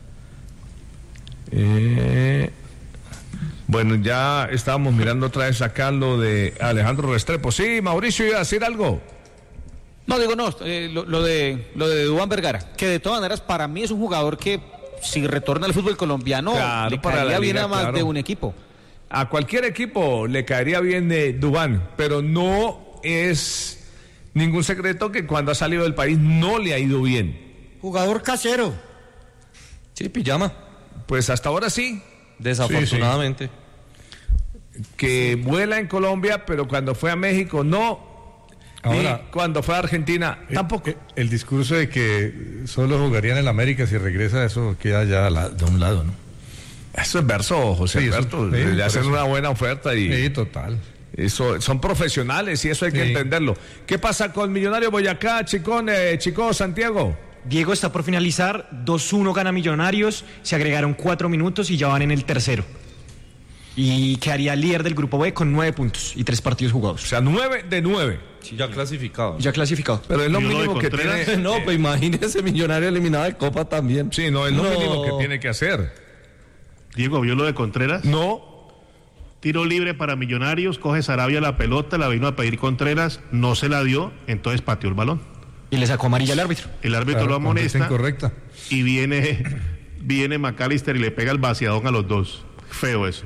Eh, bueno, ya estábamos mirando otra vez acá lo de Alejandro Restrepo. Sí, Mauricio, iba a decir algo. No, digo, no, eh, lo, lo de lo de Duván Vergara, que de todas maneras para mí es un jugador que si retorna al fútbol colombiano Claro, le para caería la bien liga, a más claro. de un equipo. A cualquier equipo le caería bien de Duván, pero no es ningún secreto que cuando ha salido del país no le ha ido bien. Jugador casero. Sí, pijama. Pues hasta ahora sí, Desafortunadamente. que vuela en Colombia, pero cuando fue a México no. Ahora- y cuando fue a Argentina Eh, tampoco. eh, El discurso de que solo jugaría en el América si regresa, eso queda ya a la- de un lado, ¿no? Eso es verso, José Sí, eso- Alberto. sí, le por hacen eso. una buena oferta y Sí, total. Eso, son profesionales y eso hay que Sí. entenderlo. ¿Qué pasa con Millonario Boyacá, Chicón, eh, Chico, Santiago? Diego está por finalizar, dos uno gana Millonarios, se agregaron cuatro minutos y ya van en el tercero. Y quedaría líder del grupo B con nueve puntos y tres partidos jugados. O sea, nueve de nueve. Sí, ya clasificado. Ya clasificado. Pero es lo ¿Y uno de mínimo que Contreras? tiene. No, pues imagínese Millonario eliminado de Copa también. Sí, no, es lo No. mínimo que tiene que hacer. Diego, ¿vio lo de Contreras? No. Tiro libre para Millonarios, coge Sarabia la pelota, la vino a pedir Contreras, no se la dio, entonces pateó el balón. Y le sacó amarilla al árbitro. El árbitro Claro, lo amonesta incorrecta. y viene, viene McAllister y le pega el vaciadón a los dos. Feo eso.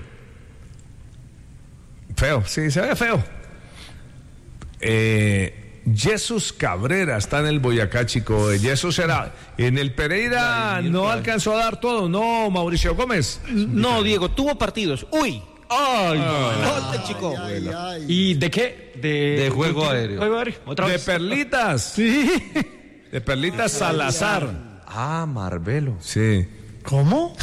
Feo, sí, se ve feo. Eh, Jesús Cabrera está en el Boyacá, chico. Jesús era. En el Pereira no alcanzó a dar todo, ¿no, Mauricio Gómez? No, Diego, tuvo partidos. ¡Uy! Ay, ¡Ponte, chico! Ay, ay. ¿Y de qué? De, De juego aéreo. Juego aéreo, otra De vez. Perlitas. Sí. De Perlitas Salazar. Ah, Marbelo. Sí. ¿Cómo?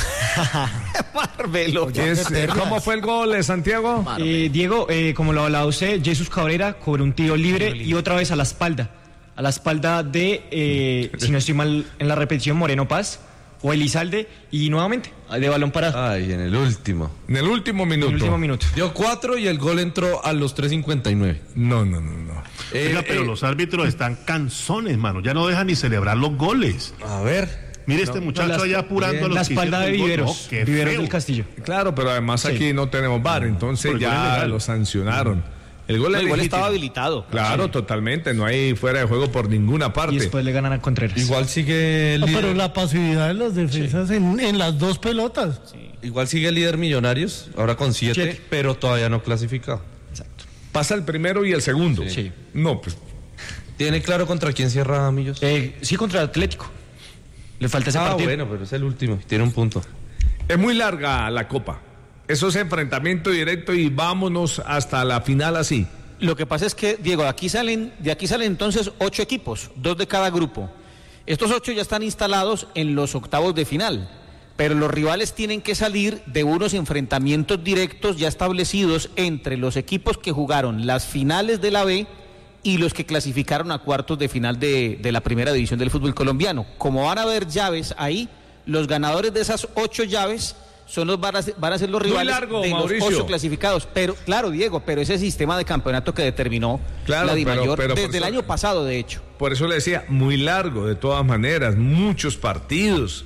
Marvelo. Es, eh, ¿Cómo fue el gol de Santiago? Eh, Diego, eh, como lo hablaba usted, Jesús Cabrera cobró un tiro libre y otra vez a la espalda. A la espalda de, eh, si no estoy mal en la repetición, Moreno Paz o Elizalde y nuevamente de balón parado. Ay, en el último. En el último En minuto. el último minuto. Dio cuatro y el gol entró a los tres cincuenta y nueve. No, no, no, no. Eh, Oiga, pero eh, los árbitros están canzones, mano. Ya no dejan ni celebrar los goles. A ver. Mire este muchacho la- allá apurando a los La que espalda de hicieron el gol. Viveros. No, qué Viveros feo. del Castillo. Claro, pero además Sí. aquí no tenemos V A R, entonces Pero el gol es ya legal. lo sancionaron. El gol, es El gol legítimo. estaba habilitado. Claro, totalmente. No hay fuera de juego por ninguna parte. Y después le ganan a Contreras. Igual sigue el No, líder. pero la pasividad de los defensas en, en las dos pelotas. Igual sigue el líder Millonarios, ahora con siete, Siete. pero todavía no clasificado. Pasa el primero y el segundo. Sí. No, pues ¿Tiene claro contra quién cierra Millos? Eh, sí, contra el Atlético. Le falta ese ah, partido. bueno, pero es el último, tiene un punto. es muy larga la copa. Eso es enfrentamiento directo y vámonos hasta la final así. Lo que pasa es que, Diego, de aquí salen, de aquí salen entonces ocho equipos, dos de cada grupo. Estos ocho ya están instalados en los octavos de final, pero los rivales tienen que salir de unos enfrentamientos directos ya establecidos entre los equipos que jugaron las finales de la B y los que clasificaron a cuartos de final de, de la primera división del fútbol colombiano. Como van a haber llaves ahí, los ganadores de esas ocho llaves son los van a ser, van a ser los Muy rivales largo, de Mauricio. los ocho clasificados. Pero claro, Diego, pero ese sistema de campeonato que determinó Claro, la pero- DIMAYOR pero por desde el eso- año pasado, de hecho. Por eso le decía, muy largo de todas maneras, muchos partidos.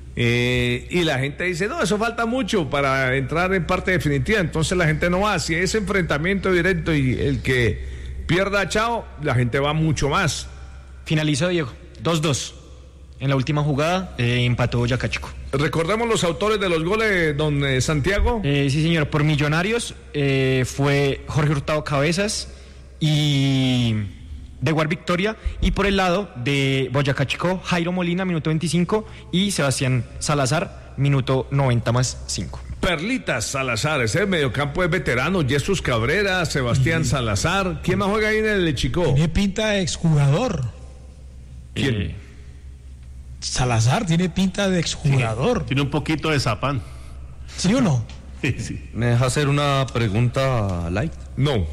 Eh, y la gente dice, no, eso falta mucho para entrar en parte definitiva. Entonces la gente no va. Si es enfrentamiento directo y el que pierda, chao, la gente va mucho más. Finalizó Diego. dos dos. En la última jugada eh, empató Boyacá Chico. Recordemos los autores de los goles, don eh, Santiago. Eh, sí, señor. Por Millonarios eh, fue Jorge Hurtado Cabezas y de Guar Victoria. Y por el lado de Boyacá Chico, Jairo Molina, minuto veinticinco. Y Sebastián Salazar, minuto noventa más cinco. Perlitas Salazar, ese mediocampo es veterano. Jesús Cabrera, Sebastián Salazar. ¿Quién más juega ahí en el Chico? Tiene pinta de exjugador. ¿Quién? Eh, Salazar tiene pinta de exjugador. Tiene un poquito de zapán. ¿Sí o no? Sí, sí. ¿Me deja hacer una pregunta light? No.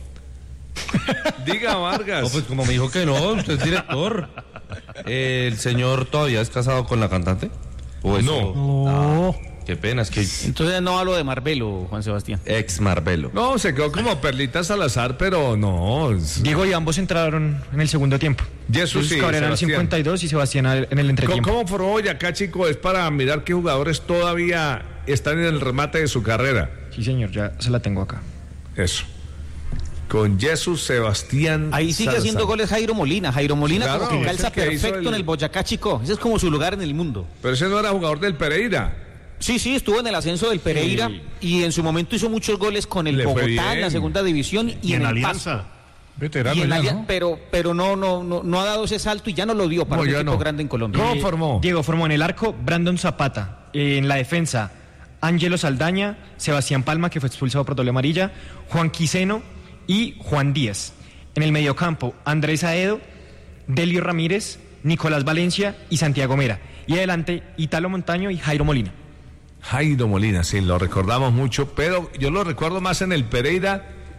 Diga Vargas. No, pues como me dijo que no, usted es director. ¿El señor todavía es casado con la cantante? ¿O eso? No. No. Qué pena, es que Entonces no hablo de Marbelo, Juan Sebastián. ex Marbelo. No, se quedó como Perlitas Salazar, pero no. es- Diego y ambos entraron en el segundo tiempo. Jesús sí, Cabrera en el Sebastián. cincuenta y dos y Sebastián al- en el ¿Cómo, entretiempo. cómo formó Boyacá, chico? Es para mirar qué jugadores todavía están en el remate de su carrera. Sí, señor, ya se la tengo acá. Eso. Con Jesús Sebastián. Ahí sigue Salazar. haciendo goles Jairo Molina. Jairo Molina Claro, como que ese calza es el que hizo perfecto el- en el Boyacá Chico. Ese es como su lugar en el mundo. Pero ese no era jugador del Pereira. Sí, sí, estuvo en el ascenso del Pereira Sí. y en su momento hizo muchos goles con el Le fue Bogotá en bien. la segunda división y, Y en el Alianza. Pasto. Veterano Y en ya, Alia- ¿no? pero pero no, no no no ha dado ese salto y ya no lo dio para No, un ya equipo no. grande en Colombia. ¿Cómo Eh, formó? Diego formó en el arco Brandon Zapata, eh, en la defensa Ángelo Saldaña, Sebastián Palma, que fue expulsado por doble amarilla, Juan Quiseno y Juan Díaz. En el mediocampo Andrés Aedo, Delio Ramírez, Nicolás Valencia y Santiago Mera. Y adelante Italo Montaño y Jairo Molina. Jairo Molina, sí, lo recordamos mucho, pero yo lo recuerdo más en el Pereira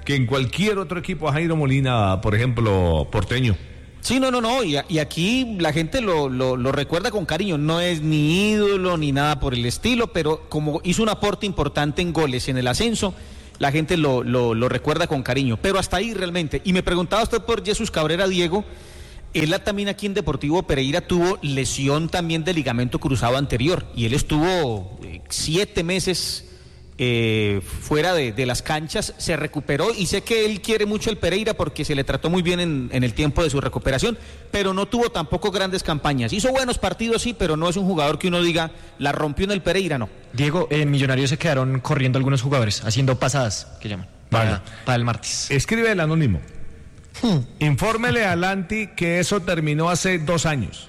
que en cualquier otro equipo a Jairo Molina, por ejemplo, porteño. Sí, no, no, no, y, y aquí la gente lo, lo, lo recuerda con cariño, no es ni ídolo ni nada por el estilo, pero como hizo un aporte importante en goles en el ascenso, la gente lo, lo, lo recuerda con cariño, pero hasta ahí realmente. Y me preguntaba usted por Jesús Cabrera, Diego, él también aquí en Deportivo Pereira tuvo lesión también de ligamento cruzado anterior, y él estuvo eh, siete meses... Eh, fuera de, de las canchas, se recuperó y sé que él quiere mucho el Pereira porque se le trató muy bien en, en el tiempo de su recuperación, pero no tuvo tampoco grandes campañas. Hizo buenos partidos, sí, pero no es un jugador que uno diga, la rompió en el Pereira, no. Diego, en Millonarios se quedaron corriendo algunos jugadores, haciendo pasadas, que llaman, para, Vale. para el martes. Escribe el anónimo. Hmm. Infórmele a Lanti que eso terminó hace dos años.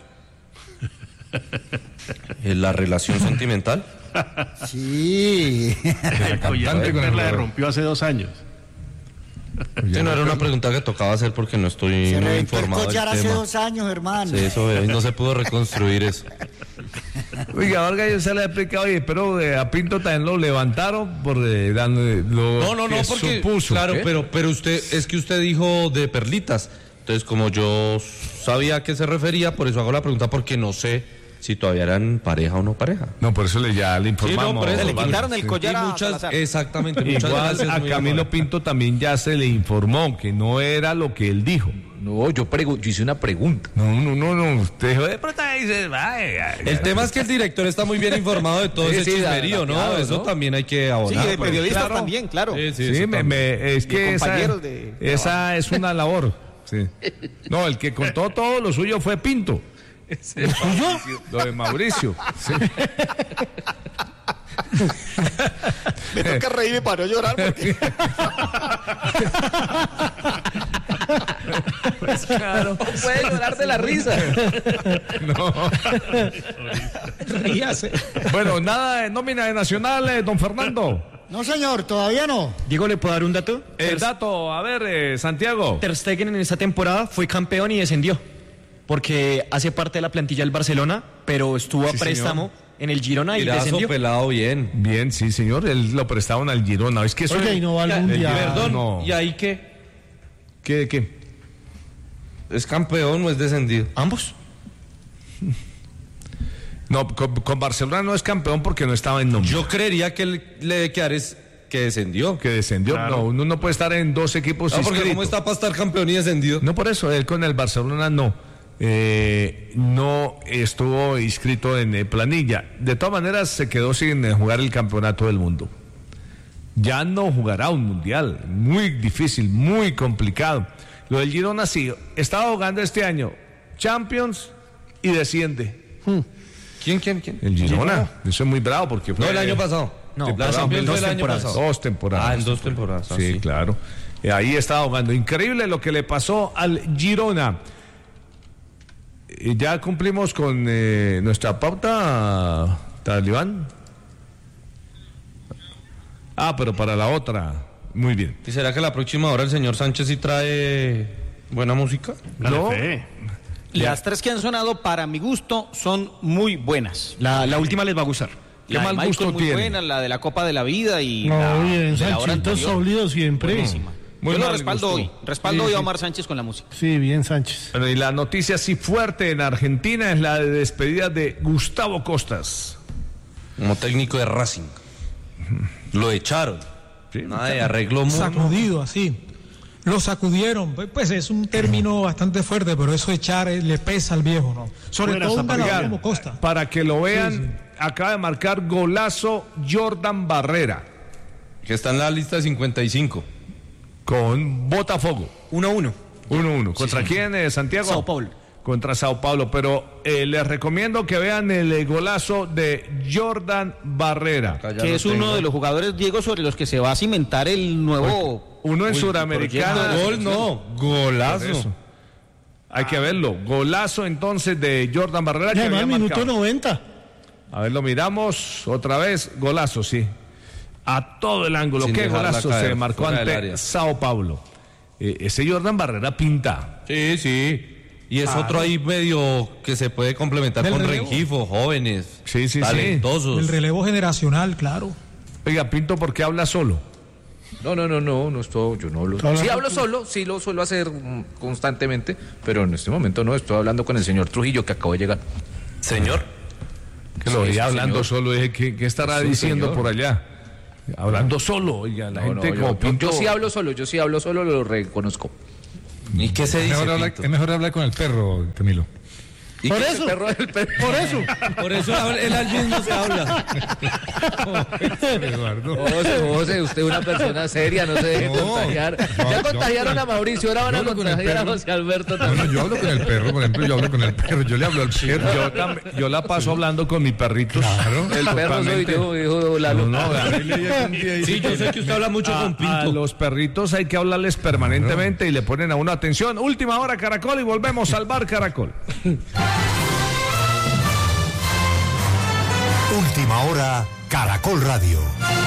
¿La relación sentimental? Sí. El collar la rompió hace dos años. Sí, no era una pregunta que tocaba hacer porque no estoy Se muy reventó el informado collar del hace tema. dos años, hermano. Sí, eso eh, no se pudo reconstruir eso. Oiga, Vargas, yo se le he explicado, oye, pero eh, a Pinto también lo levantaron por eh, dándole lo No, no, no, que porque supuso. claro, ¿Qué? pero pero usted es que usted dijo de perlitas. Entonces, como yo sabía a qué se refería, por eso hago la pregunta porque no sé si todavía eran pareja o no pareja. No, por eso le ya le informamos. Sí, no, por eso, le quitaron el sí. collar Y a muchas, Salazar. exactamente, muchas Igual gracias, a muy Camilo amable. Pinto también ya se le informó que no era lo que él dijo. No, yo, pregu- yo hice una pregunta. No, no, no, no. Usted dijo, eh, pero está ahí, dice, ay, ay, El tema es que el director está muy bien informado de todo Sí, ese sí, chismerío, ¿no? claro, Eso ¿no? también hay que Sí, abonar. de pues. periodistas claro. también, claro. Sí, sí, Sí, eso me, también. me- es que esa, compañeros de- de esa es una labor. Sí. No, el que contó todo lo suyo fue Pinto. ¿Lo suyo? Lo de Mauricio. Sí. Me toca reírme para no llorar porque... Pues claro. No puede llorar de la risa. No. Ríase. Bueno, nada de nómina de Nacional, eh, don Fernando. No, señor, todavía no. Diego, ¿le puedo dar un dato? El dato, a ver, eh, Santiago. Ter Stegen en esta temporada fue campeón y descendió, porque hace parte de la plantilla del Barcelona, pero estuvo a Sí, préstamo señor. en el Girona y Tirazo descendió. pelado bien. Bien, sí, señor. Él lo prestaban al Girona. Es que eso. Oye, y no va al Ya, mundial. Perdón, no. ¿y ahí qué? ¿Qué, qué? ¿Es campeón o es descendido? Ambos. No, con, con Barcelona no es campeón porque no estaba en nómina. Yo creería que él le debe quedar es que descendió. Que descendió. Claro. No, uno no puede estar en dos equipos No, porque inscritos. ¿cómo está para estar campeón y descendido? No, por eso, él con el Barcelona no. Eh, no estuvo inscrito en eh, planilla. De todas maneras, se quedó sin eh, jugar el campeonato del mundo. Ya no jugará un mundial. Muy difícil, muy complicado. Lo del Girona sí. Estaba jugando este año Champions y desciende. ¿Quién, quién, quién? El Girona. Eso es muy bravo porque fue. No, el año pasado. No, la temporada, Champions dos fue el año temporadas. pasado. Dos temporadas. Ah, en dos temporadas. ah, Sí, sí. claro. Eh, ahí estaba jugando. Increíble lo que le pasó al Girona. Eh, ya cumplimos con eh, nuestra pauta, Talibán. Ah, pero para la otra. Muy bien. ¿Y será que la próxima hora el señor Sánchez sí trae buena música? Dale No. fe. Las tres que han sonado, para mi gusto, son muy buenas. La, la última les va a gustar. ¿Qué La de mal Michael gusto muy tiene? buena, la de la Copa de la Vida y No, la bien, de la hora Sanchito anterior. sólido siempre. Buenísima. Muy Yo lo mal respaldo gusto. hoy. Respaldo Sí, hoy a sí. Omar Sánchez con la música. Sí, bien, Sánchez. Bueno, y la noticia así fuerte en Argentina es la de despedida de Gustavo Costas. Como técnico de Racing. Lo echaron. Nada de arreglo mutuo. Sacudido así. Lo sacudieron. Pues, pues es un término bastante fuerte, pero eso echar eh, le pesa al viejo, ¿no? Sobre Fuera todo un Zapatero. ganador como Costa. Para que lo vean, acaba de marcar golazo Jordan Barrera Que está en la lista de cincuenta y cinco. con Botafogo. uno a uno. uno uno. ¿Contra quién, eh, Santiago? Sao Paulo. Contra Sao Paulo. Pero eh, les recomiendo que vean el eh, golazo de Jordan Barrera. Que es uno de los jugadores, Diego, sobre los que se va a cimentar el nuevo... Uno en Uy, Suramericana. proyecto de- Gol no, Por golazo. eso. Hay que verlo. Golazo entonces de Jordan Barrera. Y que además, había minuto marcado. noventa. A ver, lo miramos otra vez. Golazo, sí. A todo el ángulo. Sin Qué dejarla golazo caer, se marcó fuera del ante área. Sao Paulo. Eh, ese Jordan Barrera pinta. Sí, sí. Y es otro ahí medio que se puede complementar Del con relevo. Rengifo, jóvenes, Sí, sí, sí. El talentosos. relevo generacional, claro. Oiga, Pinto, ¿por qué habla solo? No, no, no, no, no estoy, yo no hablo. Sí hablo solo, sí lo suelo hacer mm, constantemente, pero en este momento no, estoy hablando con el señor Trujillo que acabo de llegar. Señor. Que lo Sí, veía hablando señor. solo, dije, ¿qué, qué estará Sí, diciendo señor. por allá? Hablando solo, oiga, la No, gente no, como yo, yo, Pinto. yo sí hablo solo, yo sí hablo solo, lo reconozco. ¿Y qué se Es dice, mejor, hablar, Pinto? es mejor hablar con el perro, Camilo. ¿Y Por qué es eso. el perro del perro? Por eso. Por eso él al mismo se habla. Eduardo. José, José, usted es una persona seria, no se deje No, contagiar. no, Ya yo contagiaron hablo a Mauricio, ahora van yo a hablo con el contagiar a perro. José Alberto No, no, también. yo hablo con el perro, por ejemplo, yo hablo con el perro, yo le hablo al perro. Yo, tam- yo la paso hablando con mi perrito. Claro. El perro soy yo, hijo Lalo. No, no, a mí le llega un día y dice Sí, yo sé que usted habla mucho a, con a Pinto. los perritos hay que hablarles permanentemente y le ponen a uno atención. Última hora Caracol y volvemos al bar Caracol. Última hora, Caracol Radio.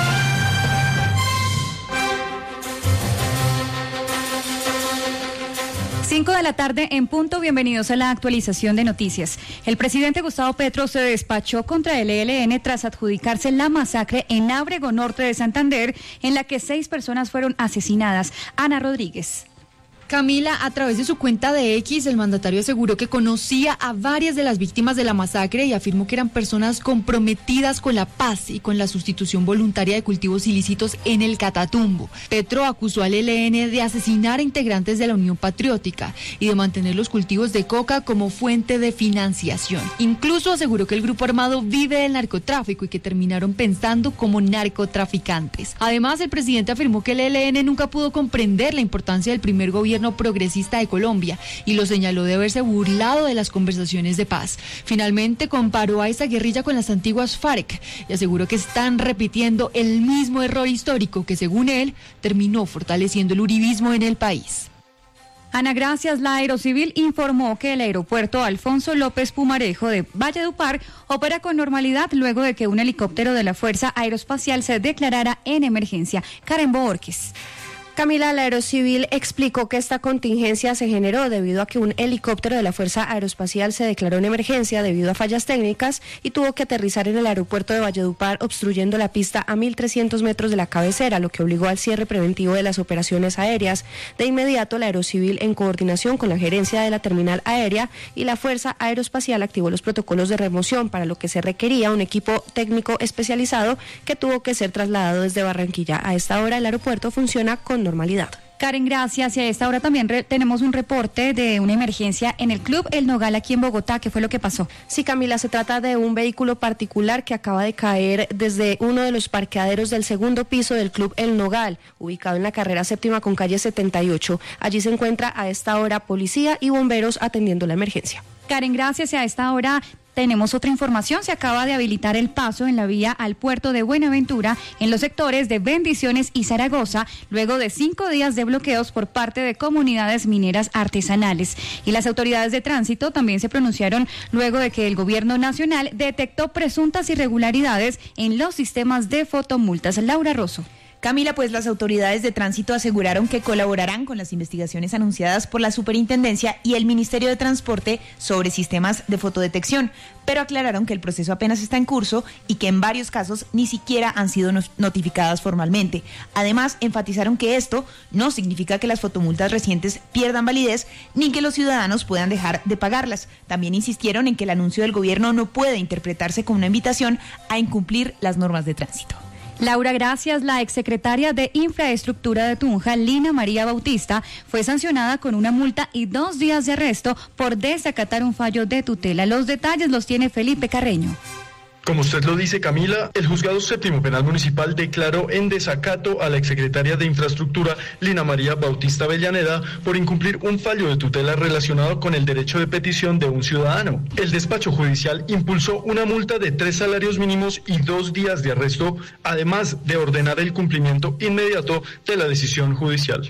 Cinco de la tarde en punto, bienvenidos a la actualización de noticias. El presidente Gustavo Petro se despachó contra el E L N tras adjudicarse la masacre en Ábrego Norte de Santander, en la que seis personas fueron asesinadas. Ana Rodríguez. Camila, a través de su cuenta de X, el mandatario aseguró que conocía a varias de las víctimas de la masacre y afirmó que eran personas comprometidas con la paz y con la sustitución voluntaria de cultivos ilícitos en el Catatumbo. Petro acusó al E L N de asesinar a integrantes de la Unión Patriótica y de mantener los cultivos de coca como fuente de financiación. Incluso aseguró que el grupo armado vive del narcotráfico y que terminaron pensando como narcotraficantes. Además, el presidente afirmó que el E L N nunca pudo comprender la importancia del primer gobierno progresista de Colombia y lo señaló de haberse burlado de las conversaciones de paz. Finalmente comparó a esa guerrilla con las antiguas FARC y aseguró que están repitiendo el mismo error histórico que, según él, terminó fortaleciendo el uribismo en el país. Ana, gracias. La Aerocivil informó que el aeropuerto Alfonso López Pumarejo de Valledupar opera con normalidad luego de que un helicóptero de la Fuerza Aeroespacial se declarara en emergencia. Karen Borges. Camila, la Aerocivil explicó que esta contingencia se generó debido a que un helicóptero de la Fuerza Aeroespacial se declaró en emergencia debido a fallas técnicas y tuvo que aterrizar en el aeropuerto de Valledupar, obstruyendo la pista a mil trescientos metros de la cabecera, lo que obligó al cierre preventivo de las operaciones aéreas. De inmediato, la Aerocivil, en coordinación con la gerencia de la terminal aérea y la Fuerza Aeroespacial, activó los protocolos de remoción, para lo que se requería un equipo técnico especializado que tuvo que ser trasladado desde Barranquilla. A esta hora, el aeropuerto funciona con normalidad. Karen, gracias. Y a esta hora también re- tenemos un reporte de una emergencia en el Club El Nogal aquí en Bogotá. ¿Qué fue lo que pasó? Sí, Camila, se trata de un vehículo particular que acaba de caer desde uno de los parqueaderos del segundo piso del Club El Nogal, ubicado en la carrera séptima con calle setenta y ocho. Allí se encuentra a esta hora policía y bomberos atendiendo la emergencia. Karen, gracias. Y a esta hora tenemos otra información. Se acaba de habilitar el paso en la vía al puerto de Buenaventura en los sectores de Bendiciones y Zaragoza, luego de cinco días de bloqueos por parte de comunidades mineras artesanales. Y las autoridades de tránsito también se pronunciaron luego de que el gobierno nacional detectó presuntas irregularidades en los sistemas de fotomultas. Laura Rosso. Camila, pues las autoridades de tránsito aseguraron que colaborarán con las investigaciones anunciadas por la Superintendencia y el Ministerio de Transporte sobre sistemas de fotodetección, pero aclararon que el proceso apenas está en curso y que en varios casos ni siquiera han sido notificadas formalmente. Además, enfatizaron que esto no significa que las fotomultas recientes pierdan validez ni que los ciudadanos puedan dejar de pagarlas. También insistieron en que el anuncio del gobierno no puede interpretarse como una invitación a incumplir las normas de tránsito. Laura, gracias. La exsecretaria de Infraestructura de Tunja, Lina María Bautista, fue sancionada con una multa y dos días de arresto por desacatar un fallo de tutela. Los detalles los tiene Felipe Carreño. Como usted lo dice, Camila, el Juzgado Séptimo Penal Municipal declaró en desacato a la exsecretaria de Infraestructura, Lina María Bautista Avellaneda, por incumplir un fallo de tutela relacionado con el derecho de petición de un ciudadano. El despacho judicial impulsó una multa de tres salarios mínimos y dos días de arresto, además de ordenar el cumplimiento inmediato de la decisión judicial.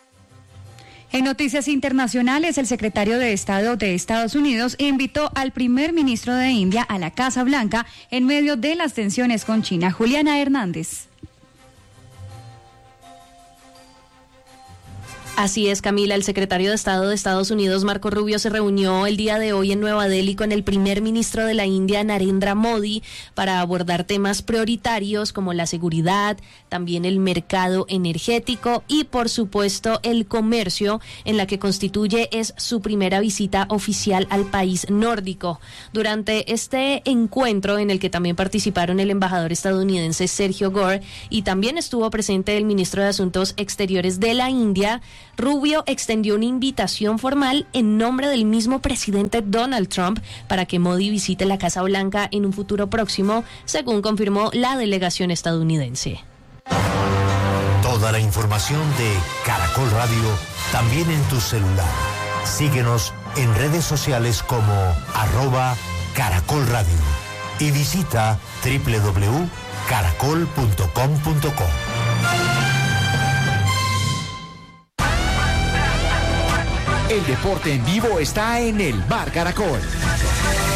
En noticias internacionales, el secretario de Estado de Estados Unidos invitó al primer ministro de India a la Casa Blanca en medio de las tensiones con China. Juliana Hernández. Así es, Camila. El secretario de Estado de Estados Unidos, Marco Rubio, se reunió el día de hoy en Nueva Delhi con el primer ministro de la India, Narendra Modi, para abordar temas prioritarios como la seguridad, también el mercado energético y, por supuesto, el comercio, en la que constituye es su primera visita oficial al país nórdico. Durante este encuentro, en el que también participaron el embajador estadounidense Sergio Gore y también estuvo presente el ministro de Asuntos Exteriores de la India, Rubio extendió una invitación formal en nombre del mismo presidente Donald Trump para que Modi visite la Casa Blanca en un futuro próximo, según confirmó la delegación estadounidense. Toda la información de Caracol Radio también en tu celular. Síguenos en redes sociales como arroba Caracol Radio y visita doble u doble u doble u punto caracol punto com punto co. El deporte en vivo está en el Bar Caracol.